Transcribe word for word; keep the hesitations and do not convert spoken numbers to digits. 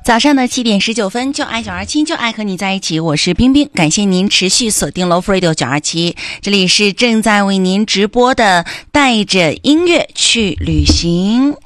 早上的七点十九分，就爱九二七，就爱和你在一起，我是冰冰，感谢您持续锁定 Love Radio 九二七，这里是正在为您直播的带着音乐去旅行。